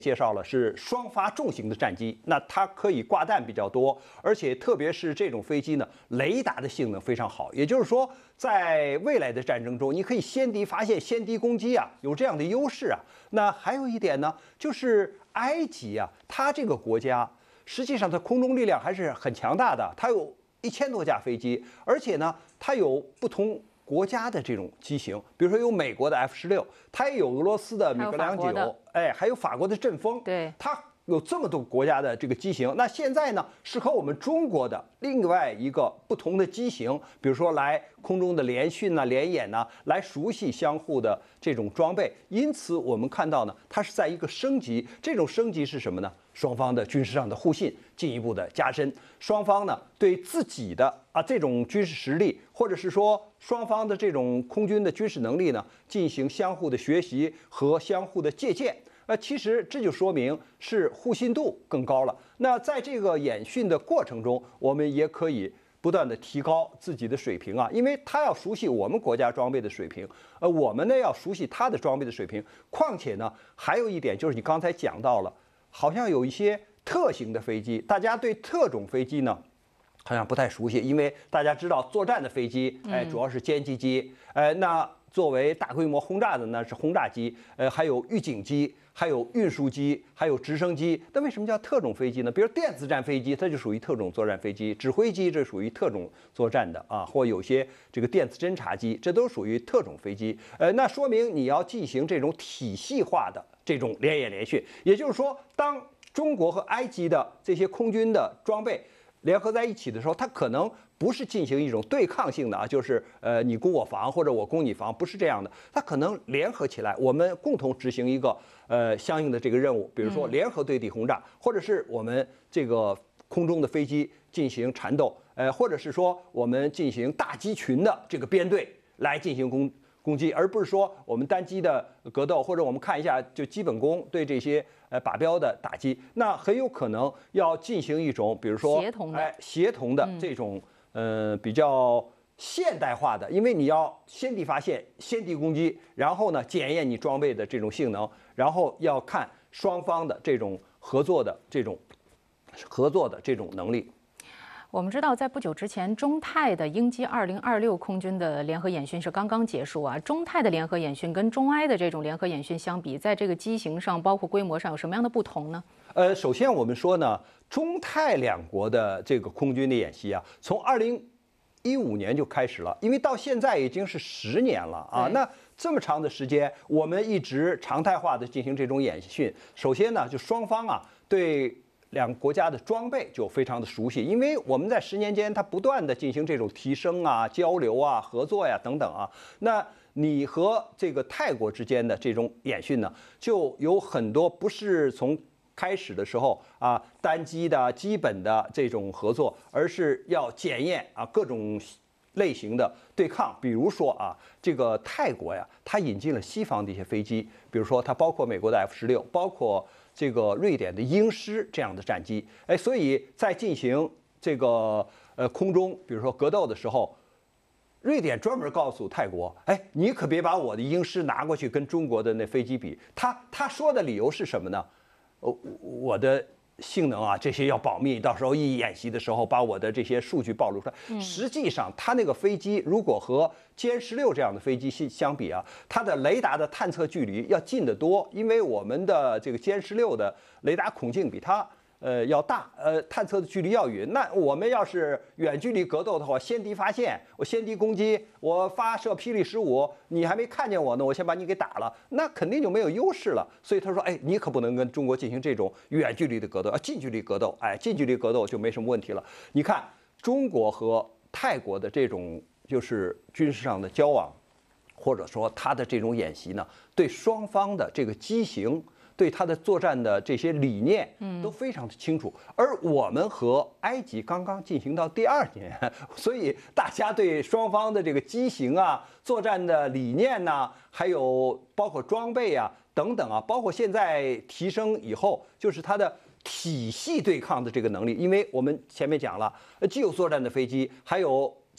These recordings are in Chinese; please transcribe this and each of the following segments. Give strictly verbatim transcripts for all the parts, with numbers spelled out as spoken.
介绍了是双发重型的战机，那它可以挂弹比较多，而且特别是这种飞机呢，雷达的性能非常好。也就是说，在未来的战争中，你可以先敌发现、先敌攻击啊，有这样的优势啊。那还有一点呢，就是埃及啊，它这个国家实际上它空中力量还是很强大的，它有一千多架飞机，而且呢，它有不同国家的这种机型，比如说有美国的 F 十六，它也有俄罗斯的米格两九，哎，还有法国的阵风， 对， 它有这么多国家的这个机型。那现在呢，是和我们中国的另外一个不同的机型，比如说来空中的联训呐、联演呐，来熟悉相互的这种装备。因此，我们看到呢，它是在一个升级。这种升级是什么呢？双方的军事上的互信进一步的加深，双方呢对自己的啊这种军事实力，或者是说双方的这种空军的军事能力呢，进行相互的学习和相互的借鉴。呃，其实这就说明是互信度更高了。那在这个演训的过程中，我们也可以不断的提高自己的水平啊，因为他要熟悉我们国家装备的水平，呃，我们呢要熟悉他的装备的水平。况且呢，还有一点就是你刚才讲到了。好像有一些特型的飞机，大家对特种飞机呢，好像不太熟悉，因为大家知道作战的飞机，哎，主要是歼击机，哎，那作为大规模轰炸的呢是轰炸机，呃，还有预警机，还有运输机，还有直升机。那为什么叫特种飞机呢？比如电子战飞机，它就属于特种作战飞机；指挥机这属于特种作战的啊，或有些这个电子侦察机，这都属于特种飞机。呃，那说明你要进行这种体系化的。这种联演联训，也就是说，当中国和埃及的这些空军的装备联合在一起的时候，它可能不是进行一种对抗性的啊，就是呃你攻我防或者我攻你防，不是这样的，它可能联合起来，我们共同执行一个呃相应的这个任务，比如说联合对地轰炸，或者是我们这个空中的飞机进行缠斗，呃，或者是说我们进行大机群的这个编队来进行攻。攻击，而不是说我们单机的格斗，或者我们看一下就基本功对这些呃靶标的打击，那很有可能要进行一种，比如说协同的， 哎，协同的这种呃比较现代化的，因为你要先敌发现，先敌攻击，然后呢检验你装备的这种性能，然后要看双方的这种合作的这种合作的这种能力。 我们知道，在不久之前，中泰的鹰击二零二六空军的联合演训是刚刚结束啊。中泰的联合演训跟中埃的这种联合演训相比，在这个机型上，包括规模上，有什么样的不同呢？ 呃，首先我们说呢，中泰两国的这个空军的演习啊，从二零一五年就开始了，因为到现在已经是十年了啊。那这么长的时间，我们一直常态化的进行这种演训。首先呢，就双方啊对。两个国家的装备就非常的熟悉，因为我们在十年间，它不断的进行这种提升啊、交流啊、合作呀、等等啊。那你和这个泰国之间的这种演训呢，就有很多不是从开始的时候啊单机的基本的这种合作，而是要检验啊各种类型的对抗。比如说啊，这个泰国呀，它引进了西方的一些飞机，比如说它包括美国的 F 十六，包括。这个瑞典的鹰狮这样的战机，哎，所以在进行这个呃空中，比如说格斗的时候，瑞典专门告诉泰国，哎，你可别把我的鹰狮拿过去跟中国的那飞机比。他他说的理由是什么呢？呃，我的性能啊，这些要保密，到时候一演习的时候把我的这些数据暴露出来。嗯、实际上，它那个飞机如果和歼十六这样的飞机相比啊，它的雷达的探测距离要近得多，因为我们的这个歼十六的雷达孔径比它呃要大，呃探测的距离要远。那我们要是远距离格斗的话，先敌发现，我先敌攻击，我发射霹雳十五，你还没看见我呢，我先把你给打了，那肯定就没有优势了。所以他说，哎，你可不能跟中国进行这种远距离的格斗，啊，近距离格斗，哎，近距离格斗就没什么问题了。你看中国和泰国的这种就是军事上的交往，或者说他的这种演习呢，对双方的这个机型。对他的作战的这些理念，都非常的清楚。而我们和埃及刚刚进行到第二年，所以大家对双方的这个机型啊、作战的理念呐、啊，还有包括装备啊等等啊，包括现在提升以后，就是它的体系对抗的这个能力。因为我们前面讲了，既有作战的飞机，还有。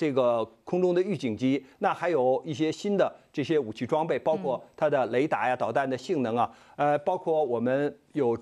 这个空中的预警机，那还有一些新的这些武器装备，包括它的雷达呀、导弹的性能啊，呃，包括我们有。